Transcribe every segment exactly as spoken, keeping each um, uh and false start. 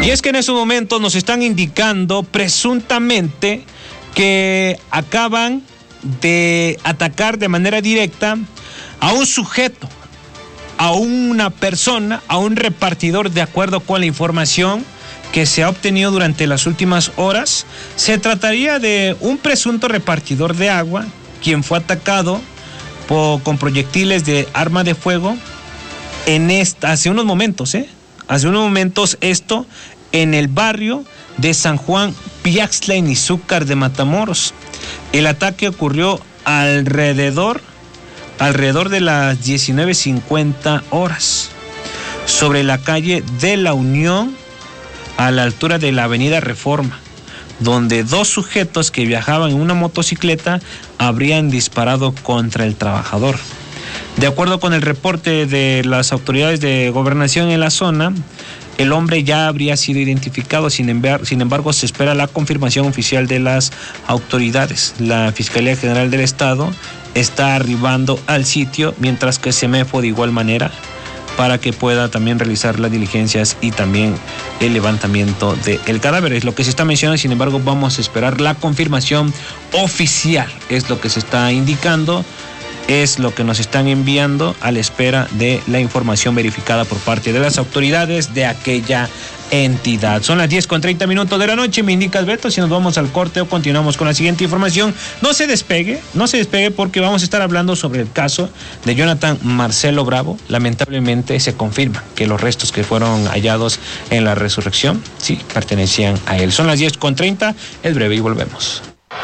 Y es que en estos momentos nos están indicando presuntamente que acaban de atacar de manera directa a un sujeto, a una persona, a un repartidor, de acuerdo con la información que se ha obtenido durante las últimas horas. Se trataría de un presunto repartidor de agua, quien fue atacado por, con proyectiles de arma de fuego en esta, hace unos momentos, ¿eh? Hace unos momentos esto en el barrio de San Juan Piaxtla, en Izúcar de Matamoros. El ataque ocurrió alrededor, alrededor de las diecinueve cincuenta horas sobre la calle de la Unión, a la altura de la avenida Reforma, donde dos sujetos que viajaban en una motocicleta habrían disparado contra el trabajador. De acuerdo con el reporte de las autoridades de gobernación en la zona, el hombre ya habría sido identificado. Sin embargo, sin embargo, se espera la confirmación oficial de las autoridades. La Fiscalía General del Estado está arribando al sitio, mientras que SEMEFO de igual manera, para que pueda también realizar las diligencias y también el levantamiento del cadáver. Es lo que se está mencionando. Sin embargo, vamos a esperar la confirmación oficial. Es lo que se está indicando, es lo que nos están enviando a la espera de la información verificada por parte de las autoridades de aquella entidad. Son las diez con treinta minutos de la noche. Me indicas, Beto, si nos vamos al corte o continuamos con la siguiente información. No se despegue, no se despegue, porque vamos a estar hablando sobre el caso de Jonathan Marcelo Bravo. Lamentablemente se confirma que los restos que fueron hallados en la resurrección, sí, pertenecían a él. Son las diez con treinta, es breve y volvemos.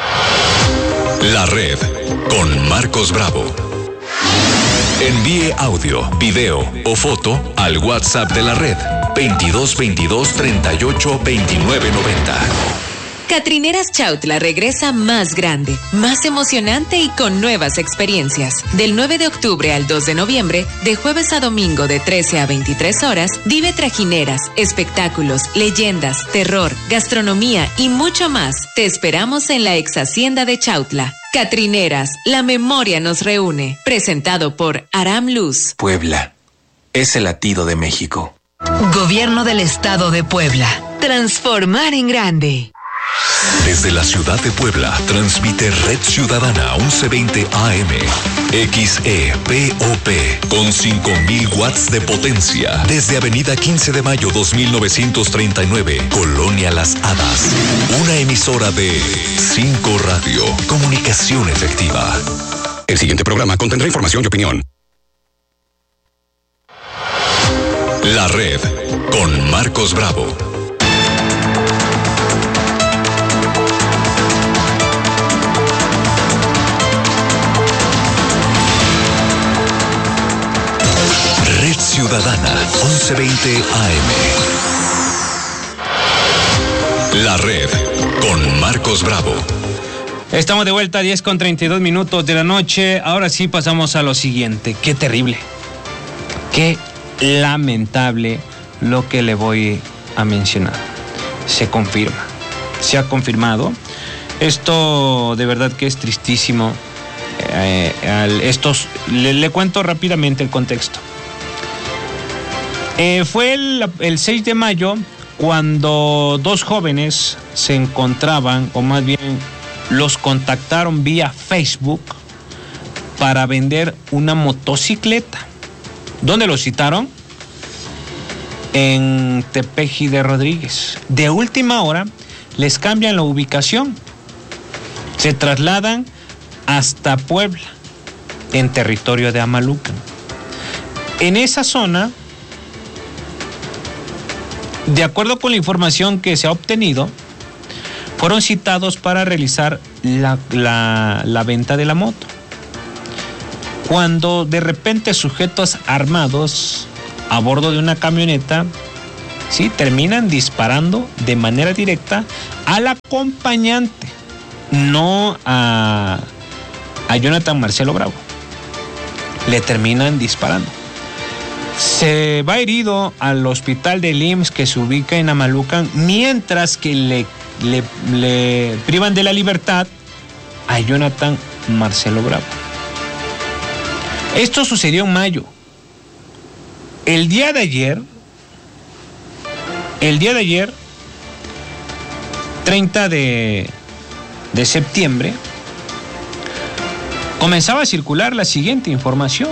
La Red con Marcos Bravo. Envíe audio, video o foto al WhatsApp de la Red veintidós veintidós treinta y ocho veintinueve noventa. Catrineras Chautla regresa más grande, más emocionante y con nuevas experiencias. Del nueve de octubre al dos de noviembre, de jueves a domingo de trece a veintitrés horas, vive trajineras, espectáculos, leyendas, terror, gastronomía y mucho más. Te esperamos en la ex hacienda de Chautla. Catrineras, la memoria nos reúne. Presentado por Aram Luz. Puebla es el latido de México. Gobierno del Estado de Puebla. Transformar en grande. Desde la ciudad de Puebla, transmite Red Ciudadana once veinte A M, X E P O P, con cinco mil watts de potencia, desde Avenida quince de mayo dos mil novecientos treinta y nueve, Colonia Las Hadas. Una emisora de cinco Radio, comunicación efectiva. El siguiente programa contendrá información y opinión. La Red, con Marcos Bravo. Red Ciudadana once veinte A M. La Red con Marcos Bravo. Estamos de vuelta a diez con treinta y dos minutos de la noche. Ahora sí pasamos a lo siguiente. Qué terrible. Qué lamentable lo que le voy a mencionar. Se confirma. Se ha confirmado. Esto de verdad que es tristísimo. Eh, al, estos, le, le cuento rápidamente el contexto. Eh, fue el, el seis de mayo cuando dos jóvenes se encontraban, o más bien los contactaron vía Facebook para vender una motocicleta. ¿Dónde los citaron? En Tepeji de Rodríguez. De última hora les cambian la ubicación. Se trasladan hasta Puebla, en territorio de Amalucan. En esa zona, de acuerdo con la información que se ha obtenido, fueron citados para realizar la, la, la venta de la moto. Cuando de repente sujetos armados a bordo de una camioneta, sí, terminan disparando de manera directa al acompañante, no a, a Jonathan Marcelo Bravo. Le terminan disparando. Se va herido al hospital del I M S S que se ubica en Amalucan, mientras que le, le, le privan de la libertad a Jonathan Marcelo Bravo. Esto sucedió en mayo. El día de ayer, El día de ayer, treinta de septiembre, comenzaba a circular la siguiente información.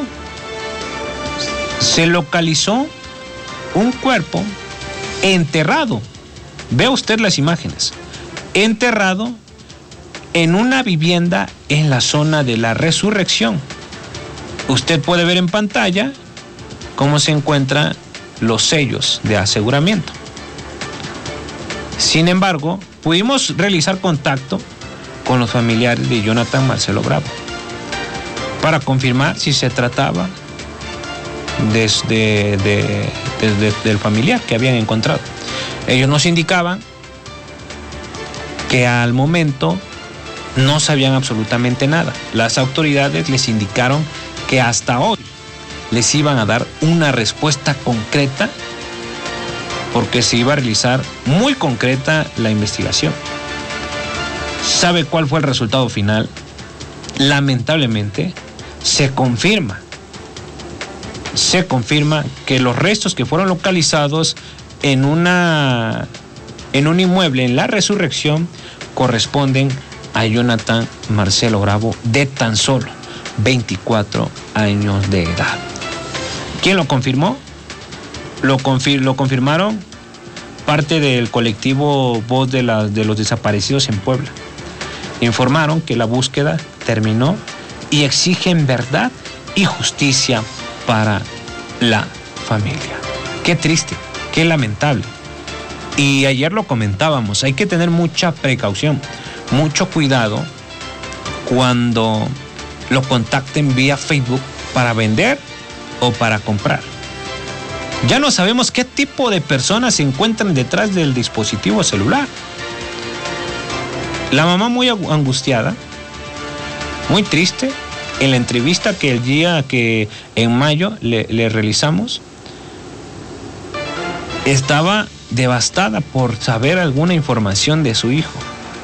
Se localizó un cuerpo enterrado. Vea usted las imágenes. Enterrado en una vivienda en la zona de la Resurrección. Usted puede ver en pantalla cómo se encuentran los sellos de aseguramiento. Sin embargo, pudimos realizar contacto con los familiares de Jonathan Marcelo Bravo para confirmar si se trataba desde, de, desde del familiar que habían encontrado. Ellos nos indicaban que al momento no sabían absolutamente nada. Las autoridades les indicaron que hasta hoy les iban a dar una respuesta concreta, porque se iba a realizar muy concreta la investigación. ¿Sabe cuál fue el resultado final? Lamentablemente, se confirma, se confirma que los restos que fueron localizados en una, en un inmueble en la Resurrección corresponden a Jonathan Marcelo Bravo, de tan solo veinticuatro años de edad. ¿Quién lo confirmó? Lo, confir- lo confirmaron parte del colectivo Voz de, la, de los Desaparecidos en Puebla. Informaron que la búsqueda terminó y exigen verdad y justicia para la familia. Qué triste, qué lamentable. Y ayer lo comentábamos, hay que tener mucha precaución, mucho cuidado cuando lo contacten vía Facebook para vender o para comprar. Ya no sabemos qué tipo de personas se encuentran detrás del dispositivo celular. La mamá muy angustiada, muy triste, en la entrevista que el día que en mayo le, le realizamos, estaba devastada por saber alguna información de su hijo.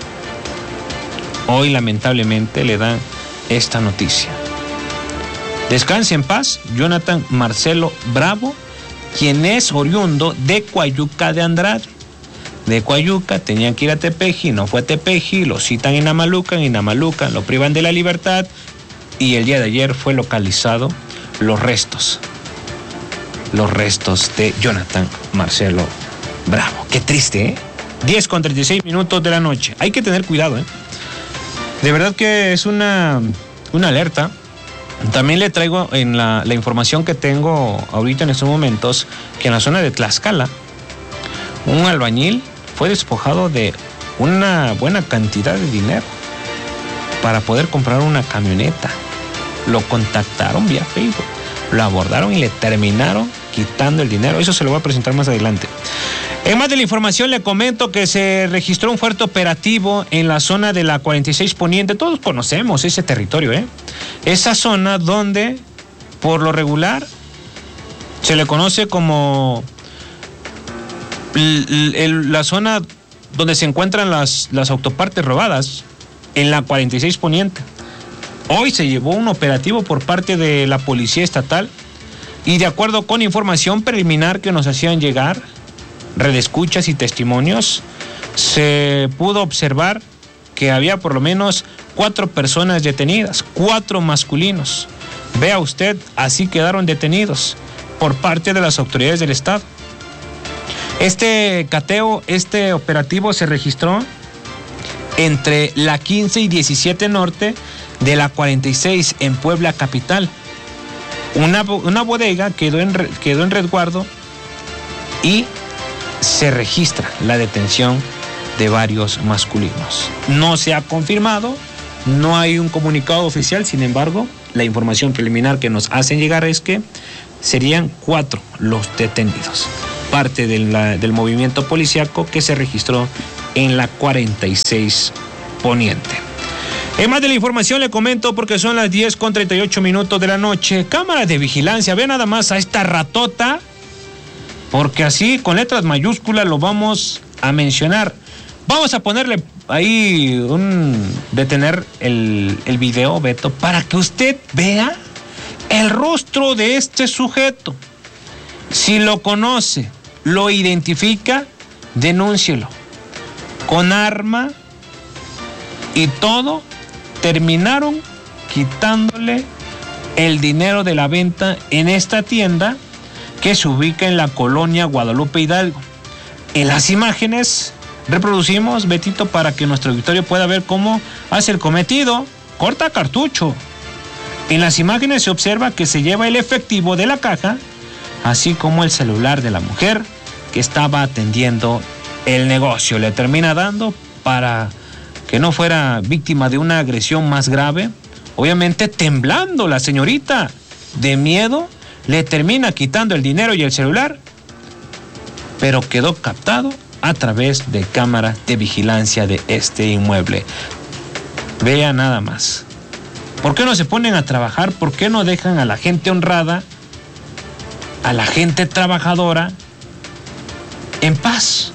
Hoy lamentablemente le dan esta noticia. Descanse en paz, Jonathan Marcelo Bravo, quien es oriundo de Coayuca de Andrade. De Coayuca tenían que ir a Tepeji, no fue a Tepeji, lo citan en Amalucan, en Amalucan lo privan de la libertad y el día de ayer fue localizado los restos, los restos de Jonathan Marcelo Bravo. Qué triste, ¿eh? diez con treinta y seis minutos de la noche. Hay que tener cuidado, ¿eh? De verdad que es una, una alerta. También le traigo en la, la información que tengo ahorita en estos momentos, que en la zona de Tlaxcala, un albañil fue despojado de una buena cantidad de dinero para poder comprar una camioneta. Lo contactaron vía Facebook, lo abordaron y le terminaron quitando el dinero. Eso se lo voy a presentar más adelante. En más de la información le comento que se registró un fuerte operativo en la zona de la cuarenta y seis Poniente. Todos conocemos ese territorio, ¿eh? Esa zona donde, por lo regular, se le conoce como el, el, la zona donde se encuentran las, las autopartes robadas, en la cuarenta y seis Poniente. Hoy se llevó un operativo por parte de la Policía Estatal y de acuerdo con información preliminar que nos hacían llegar, redescuchas y testimonios, se pudo observar que había por lo menos cuatro personas detenidas, cuatro masculinos. Vea usted, así quedaron detenidos por parte de las autoridades del Estado. Este cateo, este operativo se registró entre la quince y diecisiete Norte de la cuarenta y seis en Puebla capital. Una, una bodega quedó en, quedó en resguardo y se registra la detención de varios masculinos. No se ha confirmado, no hay un comunicado oficial, sin embargo, la información preliminar que nos hacen llegar es que serían cuatro los detenidos, parte de la, del movimiento policíaco que se registró en la cuarenta y seis Poniente. En más de la información le comento, porque son las diez con treinta y ocho minutos de la noche, cámaras de vigilancia, ve nada más a esta ratota, porque así con letras mayúsculas lo vamos a mencionar. Vamos a ponerle ahí un detener el, el video, Beto, para que usted vea el rostro de este sujeto. Si lo conoce, lo identifica, denúncielo. Con arma y todo, terminaron quitándole el dinero de la venta en esta tienda que se ubica en la colonia Guadalupe Hidalgo. En las imágenes reproducimos, Betito, para que nuestro auditorio pueda ver cómo hace el cometido. Corta cartucho. En las imágenes se observa que se lleva el efectivo de la caja, así como el celular de la mujer que estaba atendiendo el negocio. Le termina dando para que no fuera víctima de una agresión más grave. Obviamente temblando la señorita de miedo, le termina quitando el dinero y el celular, pero quedó captado a través de cámaras de vigilancia de este inmueble. Vea nada más. ¿Por qué no se ponen a trabajar? ¿Por qué no dejan a la gente honrada, a la gente trabajadora, en paz?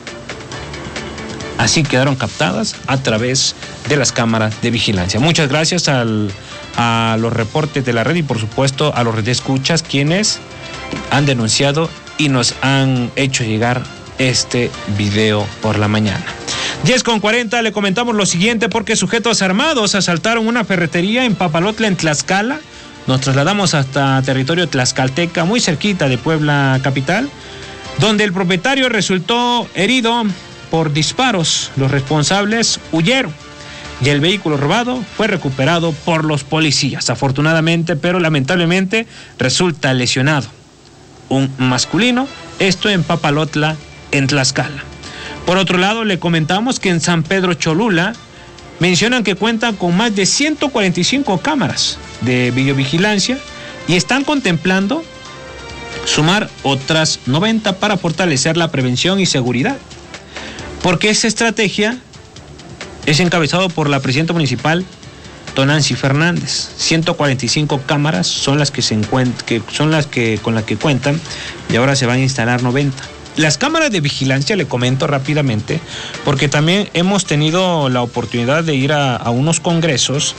Así quedaron captadas a través de las cámaras de vigilancia. Muchas gracias al, a los reportes de la red y por supuesto a los redescuchas quienes han denunciado y nos han hecho llegar este video por la mañana. diez con cuarenta, le comentamos lo siguiente porque sujetos armados asaltaron una ferretería en Papalotla, en Tlaxcala. Nos trasladamos hasta territorio tlaxcalteca, muy cerquita de Puebla capital, donde el propietario resultó herido por disparos. Los responsables huyeron y el vehículo robado fue recuperado por los policías. Afortunadamente, pero lamentablemente, resulta lesionado un masculino, esto en Papalotla, en Tlaxcala. Por otro lado, le comentamos que en San Pedro Cholula mencionan que cuentan con más de ciento cuarenta y cinco cámaras de videovigilancia y están contemplando sumar otras noventa para fortalecer la prevención y seguridad. Porque esa estrategia es encabezado por la presidenta municipal, Tonancy Fernández. ciento cuarenta y cinco cámaras son las que se encuent- que son las que con las que cuentan y ahora se van a instalar noventa. Las cámaras de vigilancia, le comento rápidamente, porque también hemos tenido la oportunidad de ir a, a unos congresos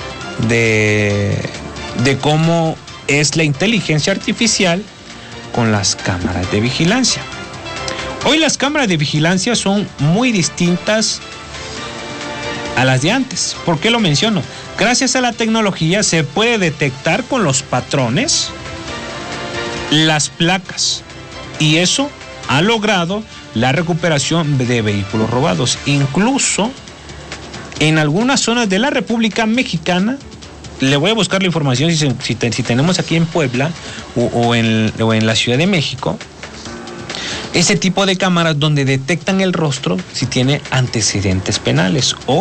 de, de cómo es la inteligencia artificial con las cámaras de vigilancia. Hoy las cámaras de vigilancia son muy distintas a las de antes. ¿Por qué lo menciono? Gracias a la tecnología se puede detectar con los patrones las placas y eso ha logrado la recuperación de vehículos robados. Incluso en algunas zonas de la República Mexicana, le voy a buscar la información si, si, si tenemos aquí en Puebla o, o, en, o en la Ciudad de México, ese tipo de cámaras donde detectan el rostro si tiene antecedentes penales o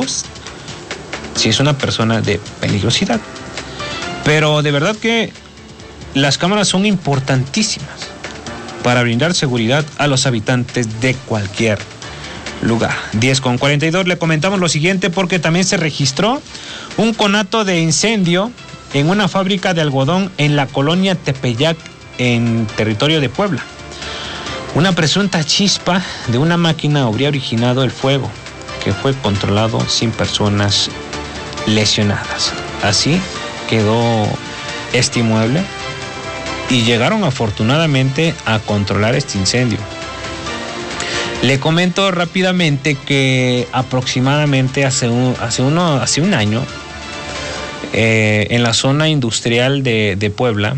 si es una persona de peligrosidad. Pero de verdad que las cámaras son importantísimas para brindar seguridad a los habitantes de cualquier lugar. diez con cuarenta y dos, le comentamos lo siguiente porque también se registró un conato de incendio en una fábrica de algodón en la colonia Tepeyac, en territorio de Puebla. Una presunta chispa de una máquina habría originado el fuego, que fue controlado sin personas lesionadas. Así quedó este inmueble y llegaron afortunadamente a controlar este incendio. Le comento rápidamente que aproximadamente hace un, hace uno, hace un año, eh, en la zona industrial de, de Puebla,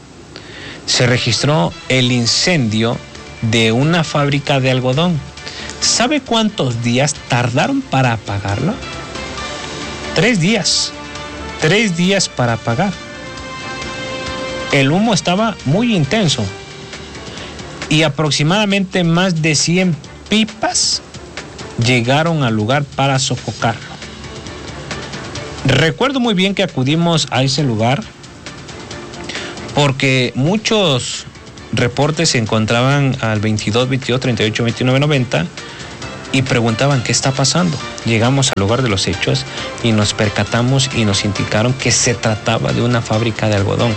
se registró el incendio de una fábrica de algodón. ¿Sabe cuántos días tardaron para apagarlo? Tres días. Tres días para apagar. El humo estaba muy intenso y aproximadamente más de cien pipas llegaron al lugar para sofocarlo. Recuerdo muy bien que acudimos a ese lugar porque muchos reportes se encontraban al veintidós, veintidós, treinta y ocho, veintinueve, noventa y preguntaban qué está pasando. Llegamos al lugar de los hechos y nos percatamos y nos indicaron que se trataba de una fábrica de algodón.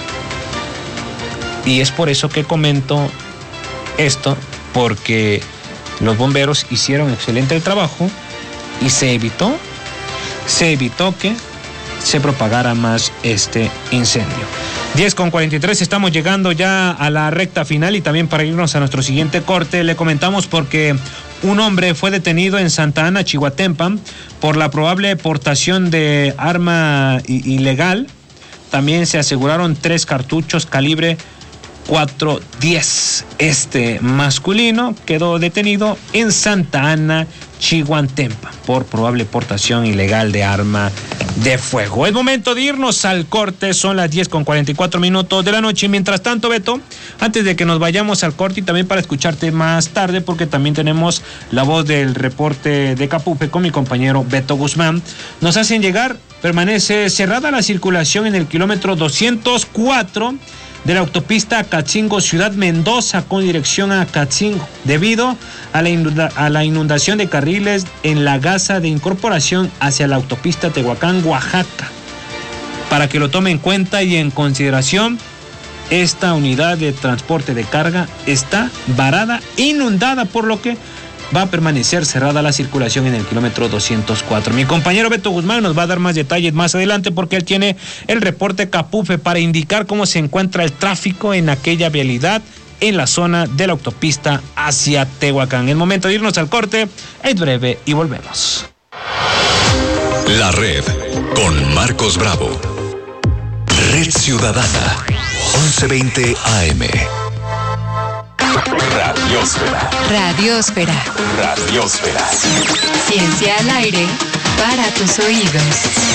Y es por eso que comento esto, porque los bomberos hicieron excelente trabajo y se evitó, se evitó que se propagara más este incendio. diez con cuarenta y tres, estamos llegando ya a la recta final y también para irnos a nuestro siguiente corte, le comentamos porque Un hombre fue detenido en Santa Ana, Chihuatempa, por la probable portación de arma ilegal. También se aseguraron tres cartuchos calibre cuatro diez. Este masculino quedó detenido en Santa Ana, Chihuatempa, por probable portación ilegal de arma de fuego. Es momento de irnos al corte, son las diez con cuarenta y cuatro minutos de la noche. Mientras tanto, Beto, antes de que nos vayamos al corte y también para escucharte más tarde, porque también tenemos la voz del reporte de Capufe con mi compañero Beto Guzmán, nos hacen llegar, permanece cerrada la circulación en el kilómetro doscientos cuatro de la autopista Acatzingo Ciudad Mendoza con dirección a Acatzingo, debido a la, inunda- a la inundación de carriles en la gasa de incorporación hacia la autopista Tehuacán, Oaxaca. Para que lo tome en cuenta y en consideración, esta unidad de transporte de carga está varada, inundada, por lo que va a permanecer cerrada la circulación en el kilómetro doscientos cuatro. Mi compañero Beto Guzmán nos va a dar más detalles más adelante porque él tiene el reporte Capufe para indicar cómo se encuentra el tráfico en aquella vialidad en la zona de la autopista hacia Tehuacán. Es momento de irnos al corte, es breve y volvemos. La red con Marcos Bravo. Red Ciudadana, once veinte A M. Radiosfera. Radiosfera. Radiosfera. Ciencia al aire para tus oídos.